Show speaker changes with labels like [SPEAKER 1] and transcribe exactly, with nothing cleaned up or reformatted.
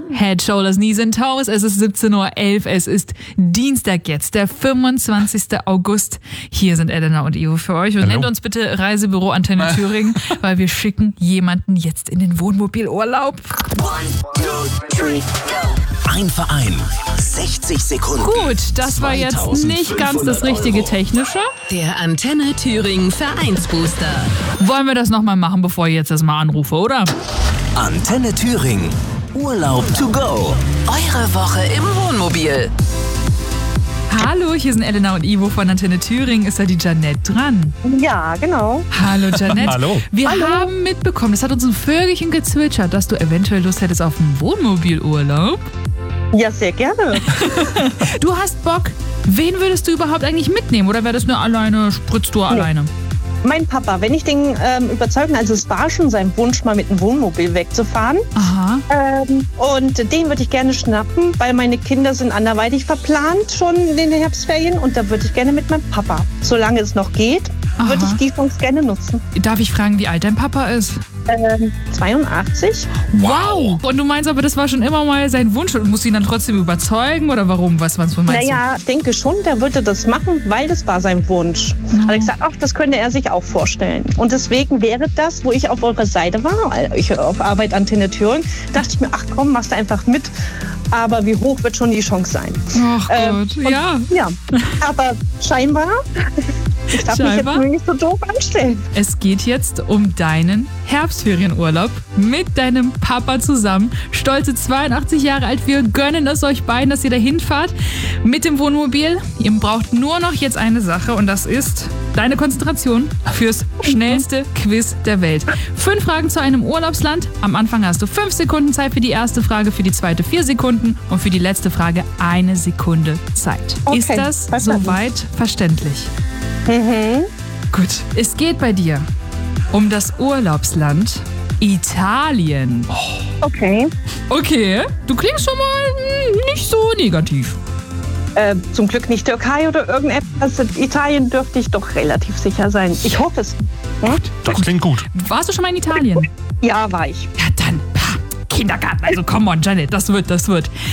[SPEAKER 1] Head, Shoulders, Knees and Toes. Es ist siebzehn Uhr elf. Es ist Dienstag jetzt, der fünfundzwanzigster August. Hier sind Elena und Ivo für euch. Und
[SPEAKER 2] Hallo.
[SPEAKER 1] nennt uns bitte Reisebüro Antenne Thüringen, weil wir schicken jemanden jetzt in den Wohnmobilurlaub.
[SPEAKER 3] Ein Verein, sechzig Sekunden.
[SPEAKER 1] Gut, das war jetzt nicht ganz das richtige Technische.
[SPEAKER 4] Der Antenne Thüringen Vereinsbooster.
[SPEAKER 1] Wollen wir das nochmal machen, bevor ich jetzt das mal anrufe, oder?
[SPEAKER 3] Antenne Thüringen. Urlaub to go.
[SPEAKER 4] Eure Woche im Wohnmobil.
[SPEAKER 1] Hallo, hier sind Elena und Ivo von Antenne Thüringen. Ist da die Janette dran?
[SPEAKER 5] Ja, genau.
[SPEAKER 1] Hallo Janette.
[SPEAKER 2] Hallo.
[SPEAKER 1] Wir
[SPEAKER 5] Hallo.
[SPEAKER 1] haben mitbekommen, das hat uns ein Vögelchen gezwitschert, dass du eventuell Lust hättest auf einen Wohnmobilurlaub.
[SPEAKER 5] Ja, sehr gerne.
[SPEAKER 1] Du hast Bock. Wen würdest du überhaupt eigentlich mitnehmen? Oder wäre das nur alleine, Spritztour alleine?
[SPEAKER 5] Mein Papa, wenn ich den ähm, überzeugen, also es war schon sein Wunsch, mal mit dem Wohnmobil wegzufahren.
[SPEAKER 1] Aha.
[SPEAKER 5] Ähm, und den würde ich gerne schnappen, weil meine Kinder sind anderweitig verplant schon in den Herbstferien. Und da würde ich gerne mit meinem Papa, solange es noch geht,
[SPEAKER 1] Aha.
[SPEAKER 5] würde ich die Chance gerne nutzen.
[SPEAKER 1] Darf ich fragen, wie alt dein Papa ist?
[SPEAKER 5] Ähm, zweiundachtzig.
[SPEAKER 1] Wow. Und du meinst aber, das war schon immer mal sein Wunsch und musst ihn dann trotzdem überzeugen? Oder warum? Was, was meinst
[SPEAKER 5] Naja, ich denke schon, der würde das machen, weil das war sein Wunsch.
[SPEAKER 1] Mhm.
[SPEAKER 5] Hat ich gesagt, ach, das könnte er sich auch vorstellen. Und deswegen wäre das, wo ich auf eurer Seite war, ich auf Arbeit Antenne Thüringen, dachte ich mir, ach komm, machst du einfach mit. Aber wie hoch wird schon die Chance sein?
[SPEAKER 1] du? Ach
[SPEAKER 5] Ähm,
[SPEAKER 1] Gott,
[SPEAKER 5] und-
[SPEAKER 1] ja.
[SPEAKER 5] Ja, aber scheinbar, ich darf mich
[SPEAKER 1] Scheinbar.
[SPEAKER 5] jetzt nur nicht so doof anstellen.
[SPEAKER 1] Es geht jetzt um deinen Herbstferienurlaub mit deinem Papa zusammen. Stolze zweiundachtzig Jahre alt. Wir gönnen es euch beiden, dass ihr dahin fahrt mit dem Wohnmobil. Ihr braucht nur noch jetzt eine Sache und das ist deine Konzentration fürs schnellste Quiz der Welt. Fünf Fragen zu einem Urlaubsland. Am Anfang hast du fünf Sekunden Zeit für die erste Frage, für die zweite vier Sekunden und für die letzte Frage eine Sekunde Zeit.
[SPEAKER 5] Okay,
[SPEAKER 1] ist das
[SPEAKER 5] verstanden.
[SPEAKER 1] soweit verständlich?
[SPEAKER 5] Mhm.
[SPEAKER 1] Gut, es geht bei dir um das Urlaubsland Italien.
[SPEAKER 5] Okay.
[SPEAKER 1] Okay, du klingst schon mal hm, nicht so negativ.
[SPEAKER 5] Äh, zum Glück nicht Türkei oder irgendetwas. Italien dürfte ich doch relativ sicher sein. Ich hoffe es. Ja,
[SPEAKER 2] Das klingt gut.
[SPEAKER 1] Warst du schon mal in Italien?
[SPEAKER 5] ja war ich.
[SPEAKER 1] Ja, dann, pah, Kindergarten, also come on, Janet, das wird, das wird.